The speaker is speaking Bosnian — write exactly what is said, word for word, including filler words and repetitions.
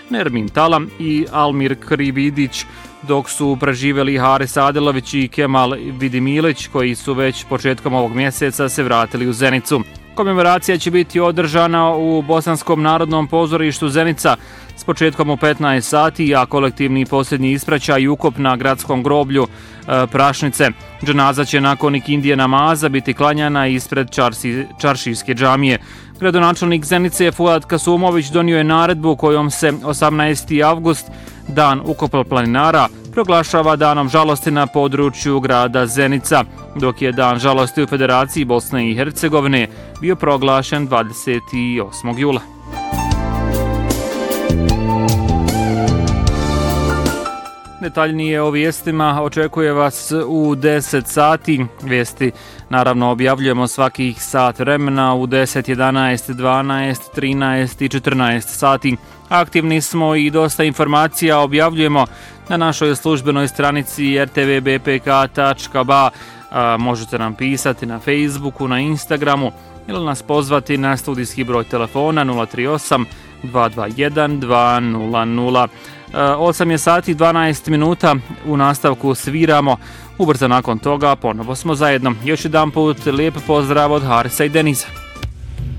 Nermin Talam i Almir Krividić, dok su preživjeli Haris Adilović i Kemal Vidimilić, koji su već početkom ovog mjeseca se vratili u Zenicu. Komemoracija će biti održana u Bosanskom narodnom pozorištu Zenica s početkom u petnaest sati, a kolektivni posljednji ispraćaj i ukop na gradskom groblju e, Prašnice. Dženaza će nakon ikindije namaza biti klanjana ispred čarsi, Čaršijske džamije. Gradonačelnik Zenice Fuad Kasumović donio je naredbu kojom se osamnaesti avgust, dan ukopa planinara, proglašava danom žalosti na području grada Zenica, dok je dan žalosti u Federaciji Bosne i Hercegovine bio proglašen dvadeset osmog jula. Detaljnije o vijestima očekuje vas u deset sati. Vijesti naravno objavljujemo svakih sat vremena u deset, jedanaest, dvanaest, trinaest i četrnaest sati. Aktivni smo i dosta informacija objavljujemo na našoj službenoj stranici r t v b p k tačka b a. Možete nam pisati na Facebooku, na Instagramu ili nas pozvati na studijski broj telefona nula tri osam dva dva jedan dva nula nula. osam je sati dvanaest minuta, u nastavku sviramo, ubrzo nakon toga ponovo smo zajedno. Još jedan put lijep pozdrav od Harisa i Deniza.